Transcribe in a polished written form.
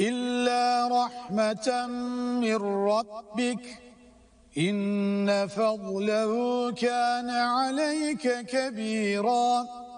إلا رحمة من ربك إن فضله كان عليك كبيرا